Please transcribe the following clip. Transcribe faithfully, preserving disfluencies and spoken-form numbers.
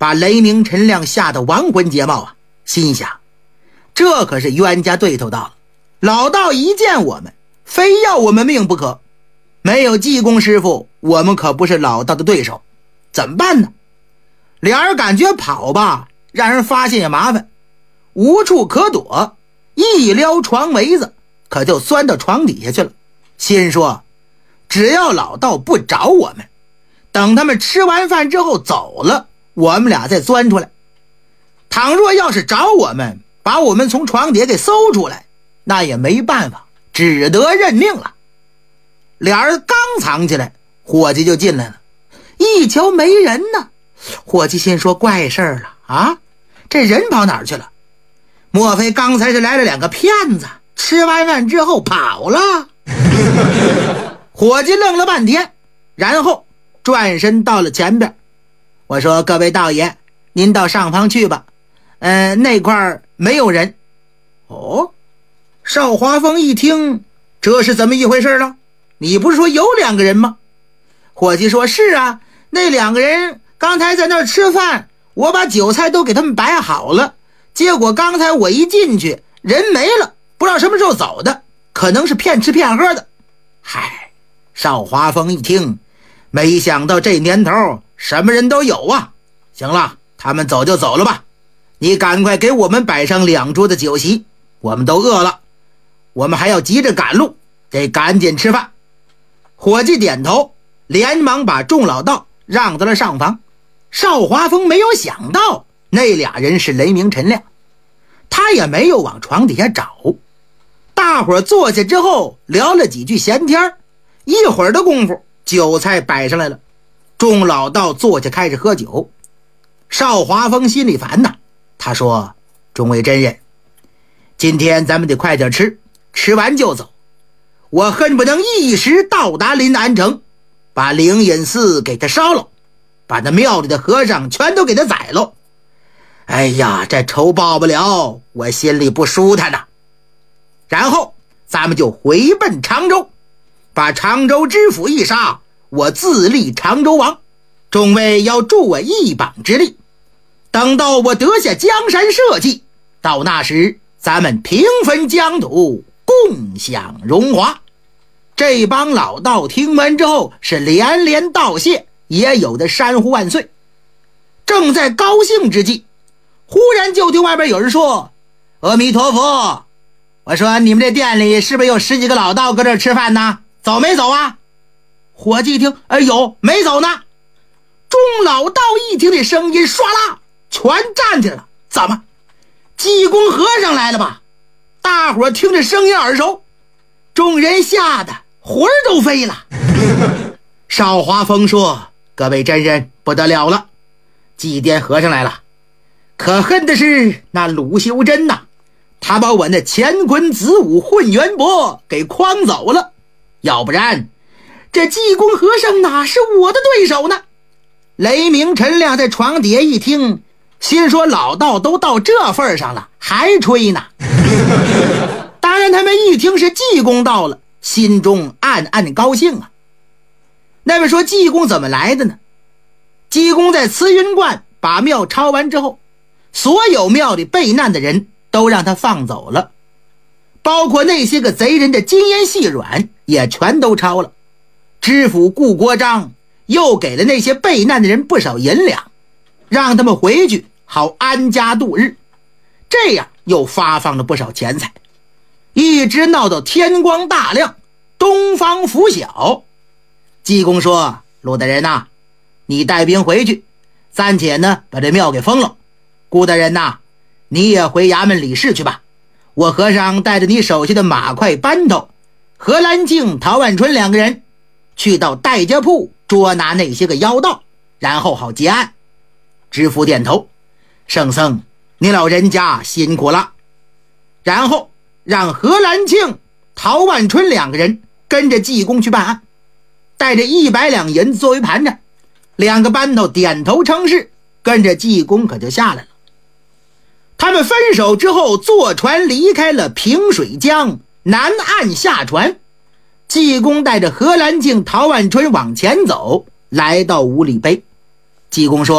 把雷鸣陈亮吓得亡魂皆冒啊，心想这可是冤家对头到了，老道一见我们非要我们命不可，没有济公师傅我们可不是老道的对手，怎么办呢？俩人感觉跑吧让人发现也麻烦，无处可躲，一撩床围子可就钻到床底下去了，心说只要老道不找我们，等他们吃完饭之后走了，我们俩再钻出来。倘若要是找我们把我们从床底下给搜出来，那也没办法，只得认命了。俩人刚藏起来，伙计就进来了，一瞧没人呢，伙计心说怪事儿了啊，这人跑哪儿去了？莫非刚才是来了两个骗子，吃完饭之后跑了？伙计愣了半天，然后转身到了前边，我说各位道爷，您到上方去吧，呃，那块儿没有人。哦，邵华峰一听，这是怎么一回事了？你不是说有两个人吗？伙计说是啊，那两个人刚才在那儿吃饭，我把酒菜都给他们摆好了，结果刚才我一进去人没了，不知道什么时候走的，可能是骗吃骗喝的。嗨，邵华峰一听，没想到这年头什么人都有啊，行了，他们走就走了吧，你赶快给我们摆上两桌的酒席，我们都饿了，我们还要急着赶路，得赶紧吃饭。伙计点头，连忙把众老道让到了上房。邵华峰没有想到那俩人是雷鸣陈亮，他也没有往床底下找。大伙儿坐下之后聊了几句闲天，一会儿的功夫酒菜摆上来了，众老道坐下开始喝酒。邵华峰心里烦呐，他说众位真人，今天咱们得快点吃，吃完就走，我恨不能一时到达临安城，把灵隐寺给他烧了，把那庙里的和尚全都给他宰了。哎呀，这仇报不了，我心里不舒坦呐。然后咱们就回奔常州，把常州知府一杀，我自立常州王，众位要助我一膀之力，等到我得下江山社稷，到那时咱们平分疆土，共享荣华。这帮老道听完之后是连连道谢，也有的山呼万岁。正在高兴之际，忽然就听外边有人说阿弥陀佛，我说你们这店里是不是有十几个老道搁这吃饭呢？走没走啊？伙计一听，哎有，没走呢。众老道一听这声音，唰啦全站起来了。怎么济公和尚来了吧？大伙听着声音耳熟，众人吓得魂儿都飞了。邵华峰说，各位真人不得了了，祭奠和尚来了。可恨的是那鲁修真呐、啊，他把我那乾坤子午混元博给诓走了，要不然这济公和尚哪是我的对手呢？雷鸣陈亮在床底下一听，心说老道都到这份上了还吹呢。当然他们一听是济公到了，心中暗暗高兴啊。那么说济公怎么来的呢？济公在慈云观把庙抄完之后，所有庙里被难的人都让他放走了，包括那些个贼人的金银细软也全都抄了。知府顾国璋又给了那些被难的人不少银两，让他们回去好安家度日，这样又发放了不少钱财，一直闹到天光大亮，东方拂晓。济公说，陆大人呐，你带兵回去，暂且呢把这庙给封了。顾大人呐，你也回衙门理事去吧，我和尚带着你手下的马快班头、何兰庆、陶万春两个人去到戴家铺捉拿那些个妖道，然后好结案。知府点头，圣僧你老人家辛苦了。然后让何兰庆、陶万春两个人跟着济公去办案，带着一百两银子作为盘缠。两个班头点头称是，跟着济公可就下来了。他们分手之后坐船离开了平水江，南岸下船。济公带着何兰庆、陶万春往前走，来到五里碑。济公说，